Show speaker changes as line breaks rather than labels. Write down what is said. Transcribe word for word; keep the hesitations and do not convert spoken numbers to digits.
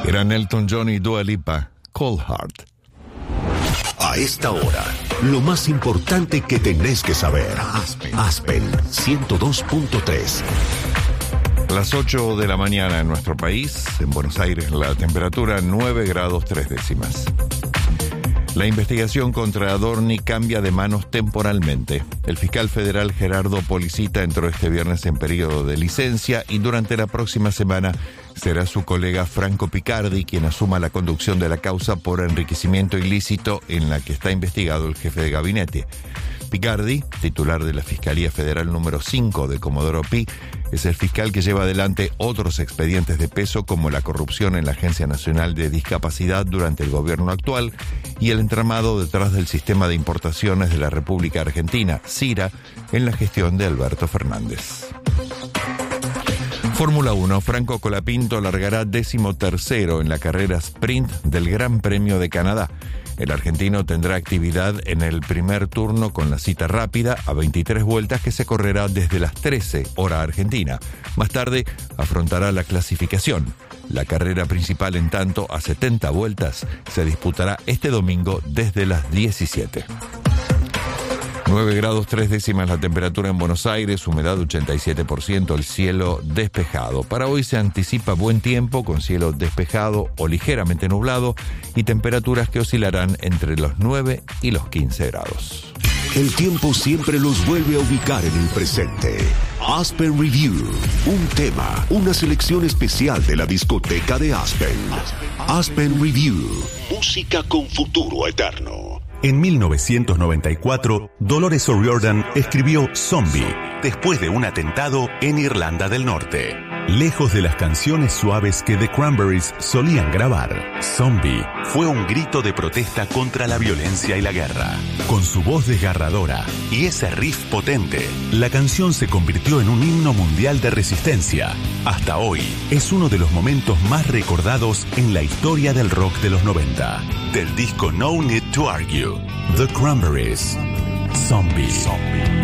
Eran Elton John y Dua Lipa, Cold Heart.
A esta hora, lo más importante que tenés que saber. Aspen, Aspen ciento dos punto tres.
A las ocho de la mañana en nuestro país, en Buenos Aires, la temperatura nueve grados tres décimas. La investigación contra Adorni cambia de manos temporalmente. El fiscal federal Gerardo Policita entró este viernes en periodo de licencia y durante la próxima semana será su colega Franco Picardi quien asuma la conducción de la causa por enriquecimiento ilícito en la que está investigado el jefe de gabinete. Picardi, titular de la Fiscalía Federal número cinco de Comodoro Pi, es el fiscal que lleva adelante otros expedientes de peso como la corrupción en la Agencia Nacional de Discapacidad durante el gobierno actual y el entramado detrás del sistema de importaciones de la República Argentina, CIRA, en la gestión de Alberto Fernández. Fórmula uno, Franco Colapinto largará décimo tercero en la carrera sprint del Gran Premio de Canadá. El argentino tendrá actividad en el primer turno con la cita rápida a veintitrés vueltas que se correrá desde las trece hora argentina. Más tarde afrontará la clasificación. La carrera principal, en tanto, a setenta vueltas, se disputará este domingo desde las diecisiete. nueve grados tres décimas la temperatura en Buenos Aires, humedad ochenta y siete por ciento, el cielo despejado. Para hoy se anticipa buen tiempo con cielo despejado o ligeramente nublado y temperaturas que oscilarán entre los nueve y los quince grados.
El tiempo siempre los vuelve a ubicar en el presente. Aspen Review, un tema, una selección especial de la discoteca de Aspen. Aspen Review, música con futuro eterno.
En mil novecientos noventa y cuatro, Dolores O'Riordan escribió Zombie, después de un atentado en Irlanda del Norte. Lejos de las canciones suaves que The Cranberries solían grabar, Zombie fue un grito de protesta contra la violencia y la guerra. Con su voz desgarradora y ese riff potente, la canción se convirtió en un himno mundial de resistencia. Hasta hoy, es uno de los momentos más recordados en la historia del rock de los noventa. Del disco No Need to Argue, The Cranberries, Zombie. Zombie.